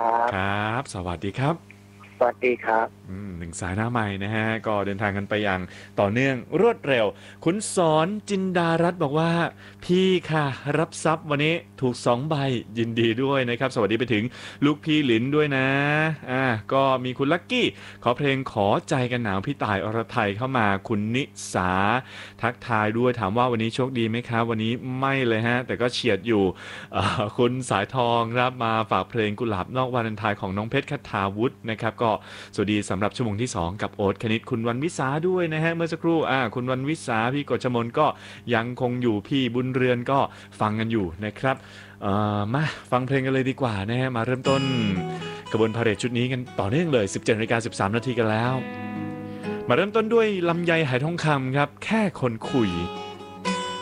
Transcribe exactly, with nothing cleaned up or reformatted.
ครับครับสวัสดีครับสวัสดีครับอืมหนึ่งสายหน้าใหม่นะฮะก็เดินทางกันไปอย่างต่อเนื่องรวดเร็วคุณสอนจินดารัตน์บอกว่าพี่ค่ะรับทรัพย์วันนี้ถูกสองใบยินดีด้วยนะครับสวัสดีไปถึงลูกพี่หลินด้วยนะอ่าก็มีคุณลักกี้ขอเพลงขอใจกันหนาวพี่ต่ายอรไทยเข้ามาคุณนิสาทักทายด้วยถามว่าวันนี้โชคดีไหมครับวันนี้ไม่เลยฮะแต่ก็เฉียดอยู่ เอ่อคุณสายทองครับมาฝากเพลงกุหลาบนอกวาเลนไทน์ของน้องเพชรคทาวุฒินะครับก็สวัสดีสำหรับชั่วโมงที่สองกับโอ๊ตคณิตคุณวันวิสาด้วยนะฮะเมื่อสักครู่อ่าคุณวันวิสาพี่กฤษมนก็ยังคงอยู่พี่บุญเรือนก็ฟังกันอยู่นะครับเอ่อมาฟังเพลงกันเลยดีกว่านะฮะมาเริ่มต้นกระบวนพาเหรดชุดนี้กันต่อเนื่องเลยสิบเจ็ดนาฬิกาสิบสามนาทีกันแล้วมาเริ่มต้นด้วยลำไยไหทองคำครับแค่คนคุย